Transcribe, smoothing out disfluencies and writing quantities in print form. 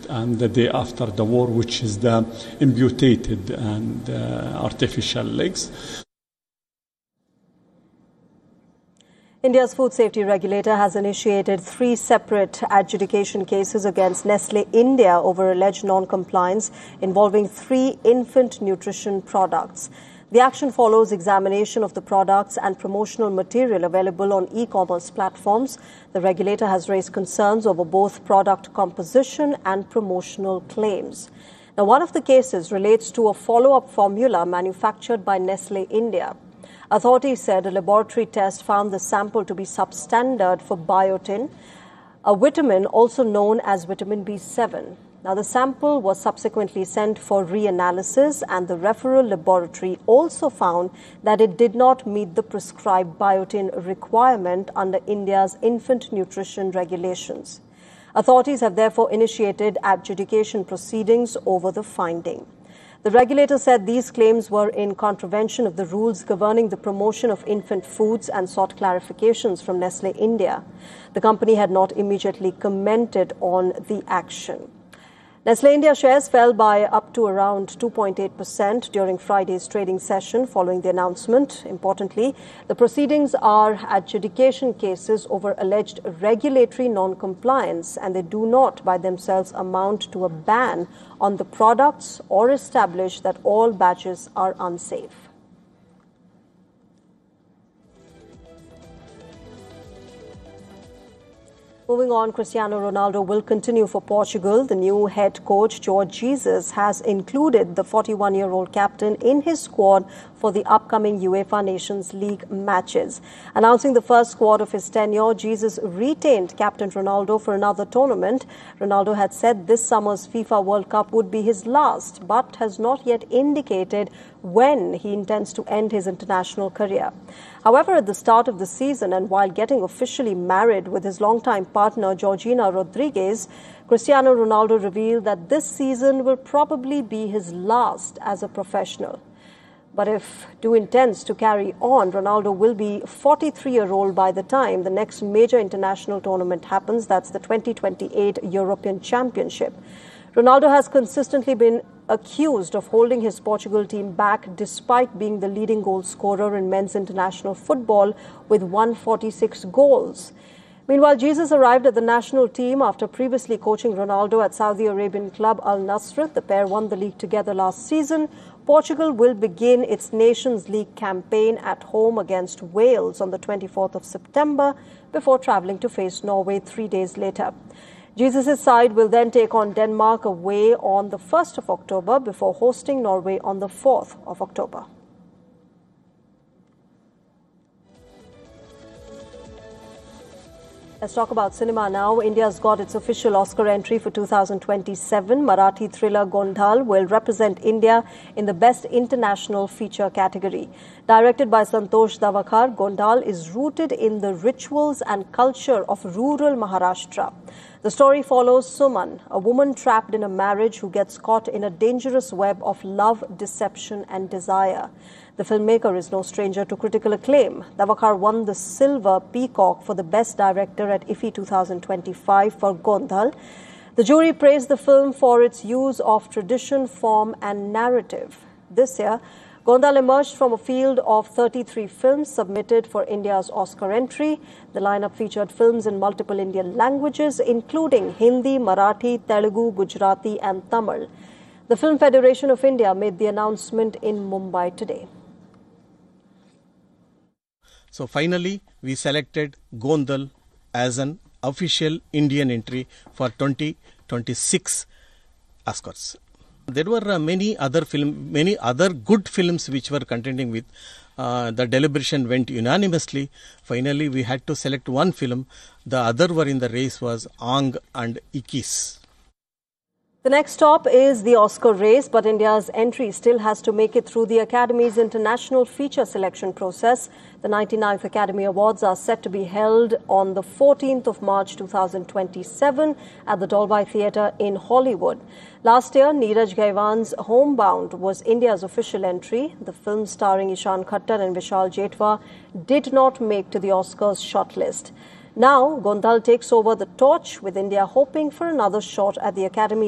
and the day after the war, which is the amputated and artificial legs. India's food safety regulator has initiated 3 separate adjudication cases against Nestle India over alleged non-compliance involving 3 infant nutrition products. The action follows examination of the products and promotional material available on e-commerce platforms. The regulator has raised concerns over both product composition and promotional claims. Now, one of the cases relates to a follow-up formula manufactured by Nestle India. Authorities said a laboratory test found the sample to be substandard for biotin, a vitamin also known as vitamin B7. Now, the sample was subsequently sent for reanalysis, and the referral laboratory also found that it did not meet the prescribed biotin requirement under India's infant nutrition regulations. Authorities have therefore initiated adjudication proceedings over the finding. The regulator said these claims were in contravention of the rules governing the promotion of infant foods and sought clarifications from Nestle India. The company had not immediately commented on the action. Nestle India shares fell by up to around 2.8% during Friday's trading session following the announcement. Importantly, the proceedings are adjudication cases over alleged regulatory non-compliance, and they do not by themselves amount to a ban on the products or establish that all batches are unsafe. Moving on, Cristiano Ronaldo will continue for Portugal. The new head coach, Jorge Jesus, has included the 41-year-old captain in his squad for the upcoming UEFA Nations League matches. Announcing the first squad of his tenure, Jesus retained Captain Ronaldo for another tournament. Ronaldo had said this summer's FIFA World Cup would be his last, but has not yet indicated when he intends to end his international career. However, at the start of the season and while getting officially married with his longtime partner Georgina Rodriguez, Cristiano Ronaldo revealed that this season will probably be his last as a professional. But if do intends to carry on, Ronaldo will be 43-year-old by the time the next major international tournament happens. That's the 2028 European Championship. Ronaldo has consistently been accused of holding his Portugal team back despite being the leading goal scorer in men's international football with 146 goals. Meanwhile, Jesus arrived at the national team after previously coaching Ronaldo at Saudi Arabian club Al Nassr. The pair won the league together last season. Portugal will begin its Nations League campaign at home against Wales on the 24th of September before travelling to face Norway 3 days later. Jesus' side will then take on Denmark away on the 1st of October before hosting Norway on the 4th of October. Let's talk about cinema now. India's got its official Oscar entry for 2027. Marathi thriller Gondal will represent India in the Best International Feature category. Directed by Santosh Davakar, Gondal is rooted in the rituals and culture of rural Maharashtra. The story follows Suman, a woman trapped in a marriage who gets caught in a dangerous web of love, deception and desire. The filmmaker is no stranger to critical acclaim. Davakar won the Silver Peacock for the Best Director at IFFI 2025 for Gondal. The jury praised the film for its use of tradition, form and narrative. This year, Gondal emerged from a field of 33 films submitted for India's Oscar entry. The lineup featured films in multiple Indian languages, including Hindi, Marathi, Telugu, Gujarati and Tamil. The Film Federation of India made the announcement in Mumbai today. So finally, we selected Gondal as an official Indian entry for 2026 Oscars. There were many other good films which were contending with. The deliberation went unanimously. Finally, we had to select one film. The other were in the race was Aang and Ikkis. The next stop is the Oscar race, but India's entry still has to make it through the Academy's international feature selection process. The 99th Academy Awards are set to be held on the 14th of March 2027 at the Dolby Theatre in Hollywood. Last year, Neeraj Gaiwan's Homebound was India's official entry. The film starring Ishaan Khattar and Vishal Jetwa did not make to the Oscars shortlist. Now, Gondal takes over the torch, with India hoping for another shot at the Academy